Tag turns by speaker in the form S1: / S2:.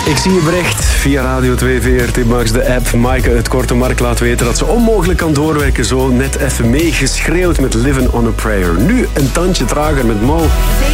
S1: Ik zie je bericht via Radio 2 VRT Max, de app. Maaike uit Korte Mark laat weten dat ze onmogelijk kan doorwerken. Zo net even meegeschreeuwd met Living on a Prayer. Nu een tandje trager met Mo.